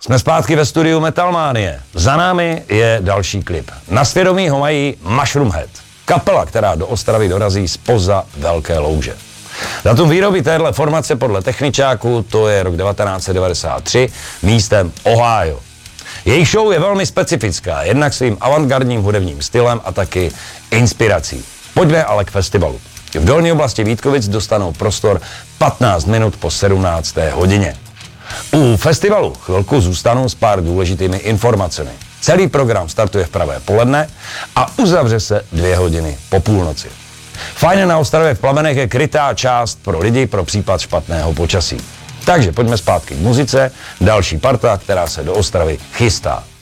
Jsme zpátky ve studiu Metalmanie. Za námi je další klip. Na svědomí ho mají Mushroomhead, kapela, která do Ostravy dorazí zpoza Velké Louže. Datum výroby téhle formace podle techničáku to je rok 1993, místem Ohio. Jejich show je velmi specifická, jednak svým avantgardním hudebním stylem a taky inspirací. Pojďme ale k festivalu. V dolní oblasti Vítkovic dostanou prostor 15 minut po 17. hodině. U festivalu chvilku zůstanou s pár důležitými informacemi. Celý program startuje v pravé poledne a uzavře se 2 hodiny po půlnoci. Fajn na Ostravě v plamenech je krytá část pro lidi pro případ špatného počasí. Takže pojďme zpátky k muzice, další parta, která se do Ostravy chystá.